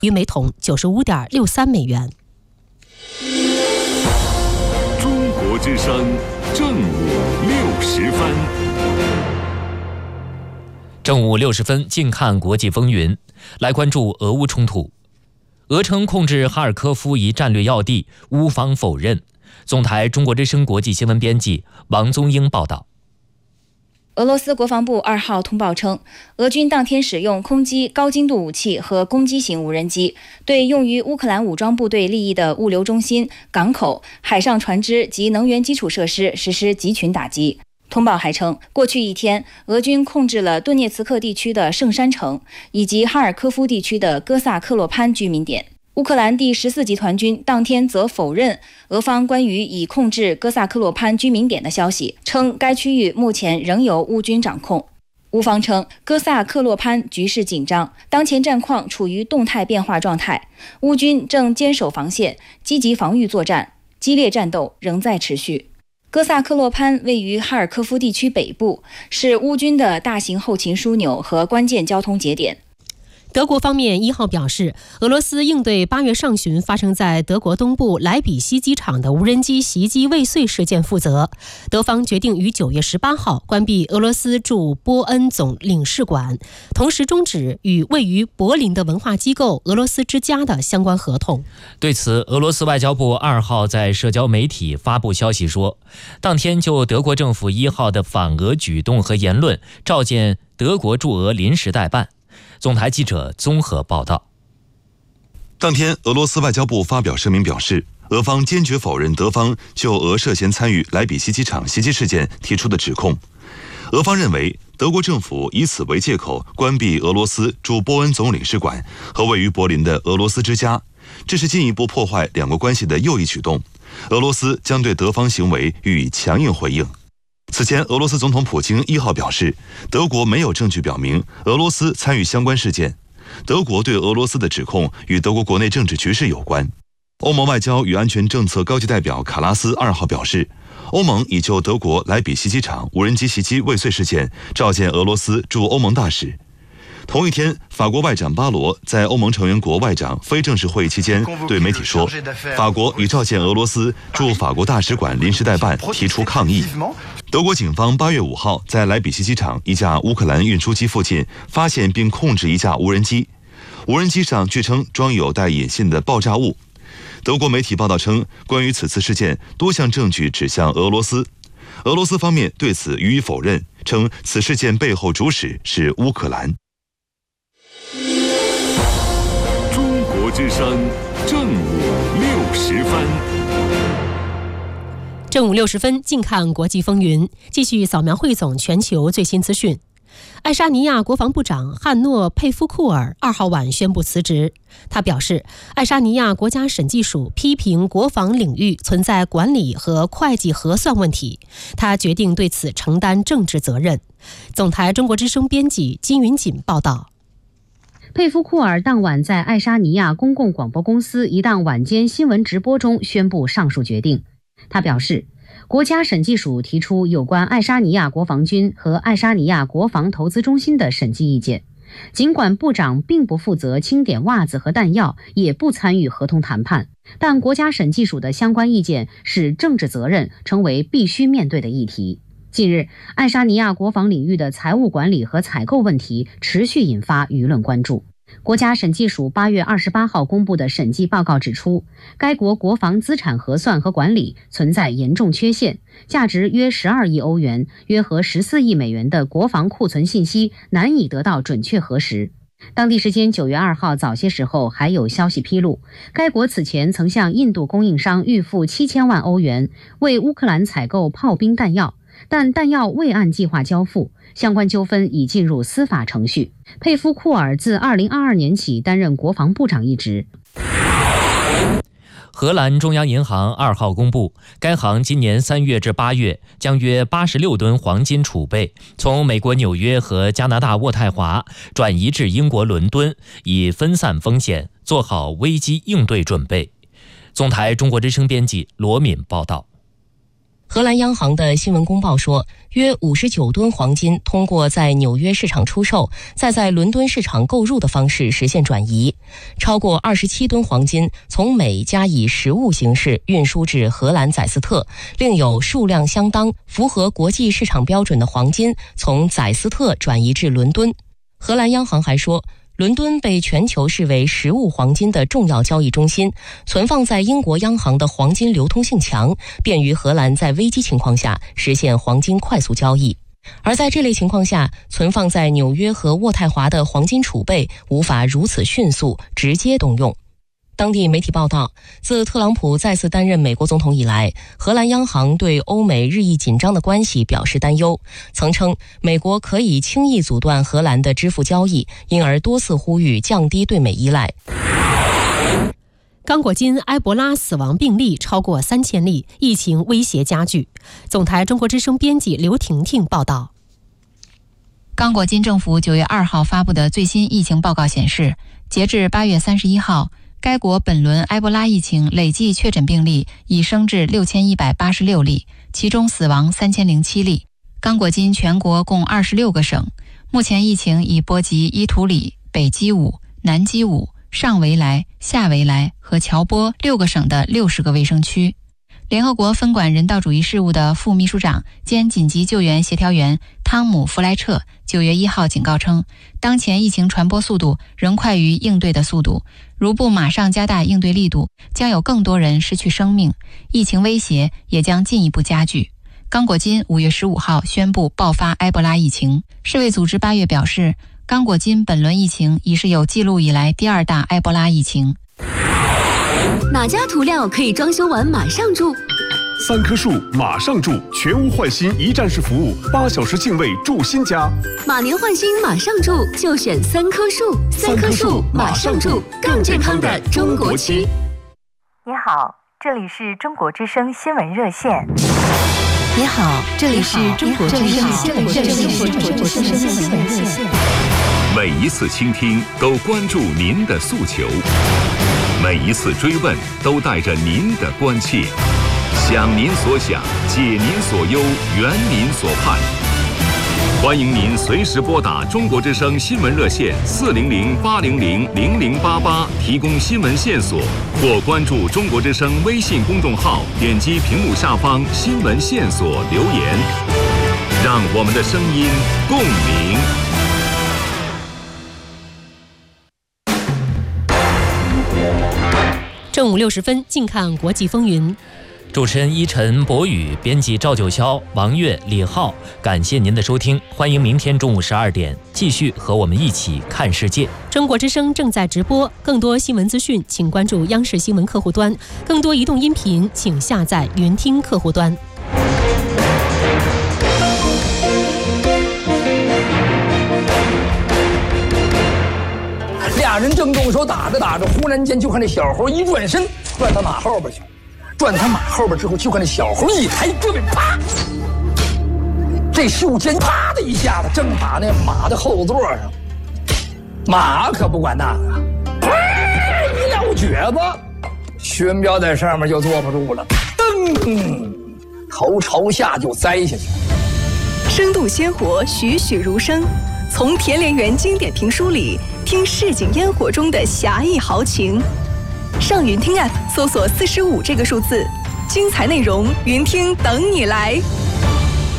约每桶95.63美元。 中国之声正午60分。 正午60分，近看国际风云，来关注俄乌冲突。俄称控制哈尔科夫一战略要地，乌方否认。总台中国之声国际新闻编辑王宗英报道。 俄罗斯国防部2号通报称，俄军当天使用空击高精度武器和攻击型无人机，对用于乌克兰武装部队利益的物流中心、港口、海上船只及能源基础设施实施集群打击。通报还称，过去一天，俄军控制了顿涅茨克地区的圣山城以及哈尔科夫地区的哥萨克洛潘居民点。乌克兰第14集团军当天则否认俄方关于已控制哥萨克洛潘居民点的消息，称该区域目前仍由乌军掌控。乌方称，哥萨克洛潘局势紧张，当前战况处于动态变化状态，乌军正坚守防线，积极防御作战，激烈战斗仍在持续。哥萨克洛潘位于哈尔科夫地区北部，是乌军的大型后勤枢纽和关键交通节点。 德国方面1号表示，俄罗斯应对8月上旬发生在德国东部莱比锡机场的无人机袭击未遂事件负责。德方决定于9月18号关闭俄罗斯驻波恩总领事馆，同时终止与位于柏林的文化机构俄罗斯之家的相关合同。 对此，俄罗斯外交部2号在社交媒体发布消息说，当天就德国政府1号的反俄举动和言论召见德国驻俄临时代办。总台记者综合报道。 当天，俄罗斯外交部发表声明表示，俄方坚决否认德方就俄涉嫌参与莱比锡机场袭击事件提出的指控。俄方认为，德国政府以此为借口关闭俄罗斯驻波恩总领事馆和位于柏林的俄罗斯之家，这是进一步破坏两国关系的又一举动。俄罗斯将对德方行为予以强硬回应。此前，俄罗斯总统普京1号表示，德国没有证据表明俄罗斯参与相关事件。德国对俄罗斯的指控与德国国内政治局势有关。欧盟外交与安全政策高级代表卡拉斯2号表示，欧盟已就德国莱比锡机场无人机袭击未遂事件召见俄罗斯驻欧盟大使。同一天，法国外长巴罗在欧盟成员国外长非正式会议期间对媒体说，法国已召见俄罗斯驻法国大使馆临时代办提出抗议。德国警方8月5号在莱比锡机场一架乌克兰运输机附近发现并控制一架无人机，无人机上据称装有带引信的爆炸物。德国媒体报道称，关于此次事件，多项证据指向俄罗斯。俄罗斯方面对此予以否认，称此事件背后主使是乌克兰。 中国之声正午60分。 正午60分，近看国际风云，继续扫描汇总全球最新资讯。爱沙尼亚国防部长汉诺佩夫库尔2号晚宣布辞职。他表示，爱沙尼亚国家审计署批评国防领域存在管理和会计核算问题，他决定对此承担政治责任。总台中国之声编辑金云锦报道。 佩夫库尔当晚在爱沙尼亚公共广播公司一档晚间新闻直播中宣布上述决定。他表示，国家审计署提出有关爱沙尼亚国防军和爱沙尼亚国防投资中心的审计意见。尽管部长并不负责清点袜子和弹药，也不参与合同谈判，但国家审计署的相关意见使政治责任成为必须面对的议题。近日，爱沙尼亚国防领域的财务管理和采购问题持续引发舆论关注。国家审计署8月28号公布的审计报告指出，该国国防资产核算和管理存在严重缺陷，价值约12亿欧元，约合14亿美元的国防库存信息难以得到准确核实。当地时间9月2号早些时候还有消息披露，该国此前曾向印度供应商预付7000万欧元，为乌克兰采购炮兵弹药，但弹药未按计划交付，相关纠纷已进入司法程序。佩夫库尔自2022年起担任国防部长一职。 荷兰中央银行2号公布，该行今年3月至8月将约86吨黄金储备从美国纽约和加拿大渥太华转移至英国伦敦，以分散风险，做好危机应对准备。总台中国之声编辑罗敏报道。 荷兰央行的新闻公报说，约59吨黄金通过在纽约市场出售，再在伦敦市场购入的方式实现转移。超过27吨黄金从美加以实物形式运输至荷兰载斯特，另有数量相当、符合国际市场标准的黄金从载斯特转移至伦敦。荷兰央行还说，伦敦被全球视为实物黄金的重要交易中心，存放在英国央行的黄金流通性强，便于荷兰在危机情况下实现黄金快速交易。而在这类情况下，存放在纽约和渥太华的黄金储备无法如此迅速直接动用。当地媒体报道，自特朗普再次担任美国总统以来，荷兰央行对欧美日益紧张的关系表示担忧，曾称美国可以轻易阻断荷兰的支付交易，因而多次呼吁降低对美依赖。刚果金埃博拉死亡病例超过3000例，疫情威胁加剧。总台中国之声编辑刘婷婷报道。 刚果金政府9月2号发布的最新疫情报告显示，截至8月31号，该国本轮埃博拉疫情累计确诊病例已升至6186例，其中死亡3007例。刚果金全国共26个省，目前疫情已波及伊图里、北基武、南基武、上维莱、下维莱和乔波6个省的60个卫生区。联合国分管人道主义事务的副秘书长兼紧急救援协调员汤姆·弗莱彻9月1号警告称，当前疫情传播速度仍快于应对的速度，如不马上加大应对力度，将有更多人失去生命，疫情威胁也将进一步加剧。刚果金5月15号宣布爆发埃博拉疫情。世卫组织8月表示，刚果金本轮疫情已是有记录以来第2大埃博拉疫情。 哪家涂料可以装修完马上住 ？3棵树马上住，全屋换新一站式服务，8小时净位住新家。 马年换新马上住，就选3棵树。3棵树马上住，更健康的中国区。 你好，这里是中国之声新闻热线。 你好，这里是中国之声新闻热线。 每一次倾听都关注您的诉求，每一次追问都带着您的关切，想您所想，解您所忧，圆您所盼。欢迎您随时拨打中国之声新闻热线400-800-0088提供新闻线索，或关注中国之声微信公众号，点击屏幕下方新闻线索留言，让我们的声音共鸣。 正午60分，近看国际风云。 主持人依晨、博宇，编辑赵九霄、王悦、李浩，感谢您的收听，欢迎明天中午12点继续和我们一起看世界。 中国之声正在直播，更多新闻资讯请关注央视新闻客户端，更多移动音频请下载云听客户端。 俩人正动手打着打着，忽然间就看这小猴一转身，转到马后边去。转他马后边之后，就看那小猴一抬胳膊，啪！这袖尖啪的一下子，正打那马的后座上。马可不管那个，一撂蹶子，徐文彪在上面就坐不住了，噔，头朝下就栽下去。 生动鲜活，栩栩如生。从田连元经典评书里听市井烟火中的侠义豪情。上云听 App 搜索45这个数字，精彩内容云听等你来。